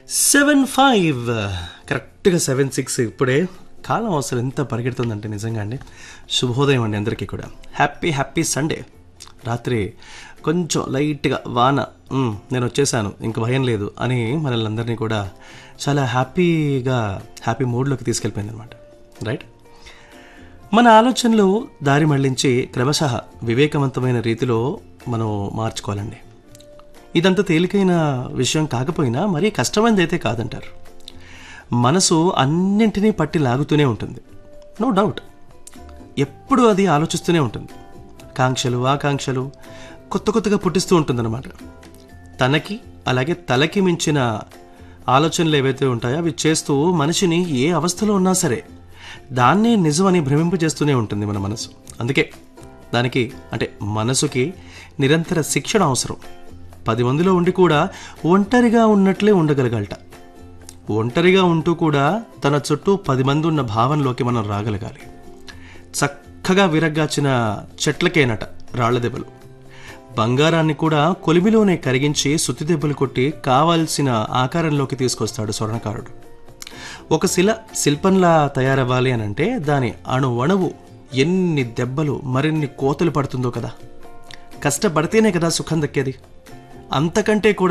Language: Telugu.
7:05 కరెక్ట్గా 7:06 ఇప్పుడే కాలం అసలు ఎంత పరిగెడుతుందంటే నిజంగా అండి. శుభోదయం అండి అందరికీ కూడా. Happy Sunday. రాత్రి కొంచెం లైట్గా వాన నేను వచ్చేసాను ఇంక భయం లేదు అని మనల్ని అందరినీ కూడా చాలా హ్యాపీ మూడ్లోకి తీసుకెళ్ళిపోయింది అనమాట. రైట్, మన ఆలోచనలు దారి మళ్లించి క్రమశః వివేకవంతమైన రీతిలో మనం మార్చుకోవాలండి. ఇదంతా తేలికైన విషయం కాకపోయినా మరీ కష్టమైనది అయితే కాదంటారు. మనసు అన్నింటినీ పట్టి లాగుతూనే ఉంటుంది, నో డౌట్. ఎప్పుడు అది ఆలోచిస్తూనే ఉంటుంది. కాంక్షలు ఆకాంక్షలు కొత్తగా పుట్టిస్తూ ఉంటుందన్నమాట. తనకి అలాగే తలకి మించిన ఆలోచనలు ఏవైతే ఉంటాయో అవి చేస్తూ మనిషిని ఏ అవస్థలో ఉన్నా సరే దాన్నే నిజమని భ్రమింపజేస్తూనే ఉంటుంది మన మనసు. అందుకే దానికి అంటే మనసుకి నిరంతర శిక్షణ అవసరం. 10 మందిలో ఉండి కూడా ఒంటరిగా ఉన్నట్లే ఉండగలగలట. ఒంటరిగా ఉంటూ కూడా తన చుట్టూ 10 మంది ఉన్న భావనలోకి మనం రాగలగాలి. చక్కగా విరగ్గాచిన చెట్లకేనట రాళ్ల దెబ్బలు. బంగారాన్ని కూడా కొలిమిలోనే కరిగించి సుత్తి దెబ్బలు కొట్టి కావాల్సిన ఆకారంలోకి తీసుకొస్తాడు స్వర్ణకారుడు. ఒక శిల్పంలా తయారవ్వాలి అనంటే దాని అణువణువు ఎన్ని దెబ్బలు మరిన్ని కోతలు పడుతుందో కదా. కష్టపడితేనే కదా సుఖం దక్కేది. అంతకంటే కూడా